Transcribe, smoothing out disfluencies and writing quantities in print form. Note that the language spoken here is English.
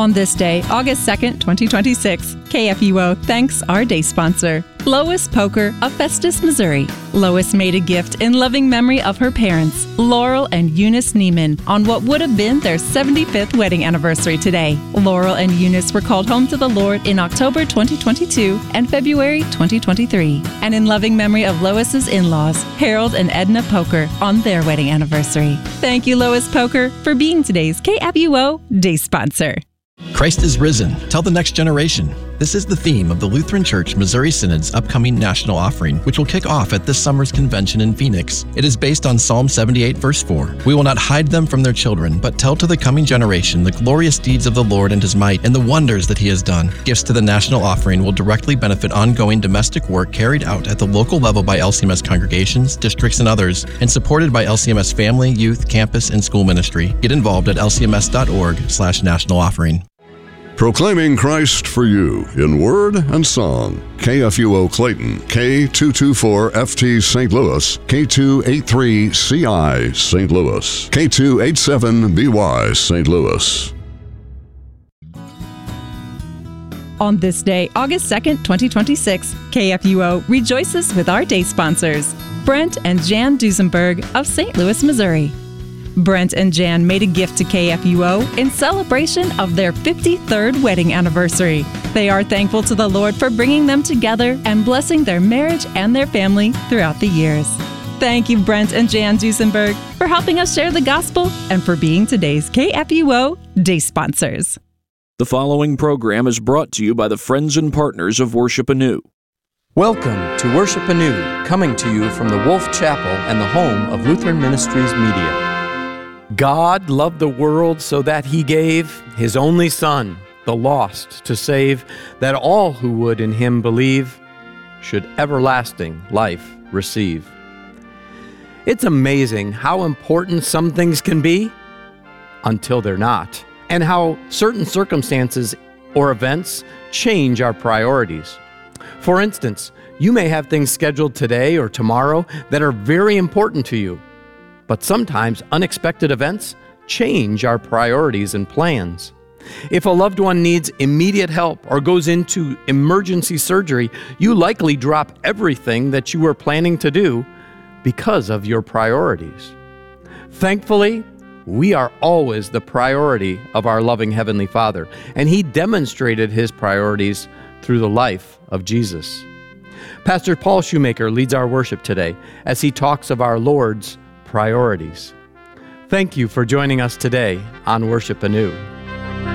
On this day, August 2nd, 2026, KFUO thanks our day sponsor, Lois Poker of Festus, Missouri. Lois made a gift in loving memory of her parents, Laurel and Eunice Neiman, on what would have been their 75th wedding anniversary today. Laurel and Eunice were called home to the Lord in October 2022 and February 2023. And in loving memory of Lois's in-laws, Harold and Edna Poker, on their wedding anniversary. Thank you, Lois Poker, for being today's KFUO day sponsor. Christ is risen. Tell the next generation. This is the theme of the Lutheran Church Missouri Synod's upcoming National Offering, which will kick off at this summer's convention in Phoenix. It is based on Psalm 78, verse 4. We will not hide them from their children, but tell to the coming generation the glorious deeds of the Lord and His might and the wonders that He has done. Gifts to the National Offering will directly benefit ongoing domestic work carried out at the local level by LCMS congregations, districts, and others, and supported by LCMS family, youth, campus, and school ministry. Get involved at lcms.org/national offering. Proclaiming Christ for you in word and song. KFUO Clayton, K224FT St. Louis, K283CI St. Louis, K287BY St. Louis. On this day, August 2nd, 2026, KFUO rejoices with our day sponsors, Brent and Jan Duesenberg of St. Louis, Missouri. Brent and Jan made a gift to KFUO in celebration of their 53rd wedding anniversary. They are thankful to the Lord for bringing them together and blessing their marriage and their family throughout the years. Thank you, Brent and Jan Duesenberg, for helping us share the gospel and for being today's KFUO day sponsors. The following program is brought to you by the friends and partners of Worship Anew. Welcome to Worship Anew, coming to you from the Wolf Chapel and the home of Lutheran Ministries Media. God loved the world so that He gave His only Son, the lost, to save, that all who would in Him believe should everlasting life receive. It's amazing how important some things can be until they're not, and how certain circumstances or events change our priorities. For instance, you may have things scheduled today or tomorrow that are very important to you. But sometimes unexpected events change our priorities and plans. If a loved one needs immediate help or goes into emergency surgery, you likely drop everything that you were planning to do because of your priorities. Thankfully, we are always the priority of our loving Heavenly Father, and He demonstrated His priorities through the life of Jesus. Pastor Paul Shoemaker leads our worship today as he talks of our Lord's priorities. Thank you for joining us today on Worship Anew.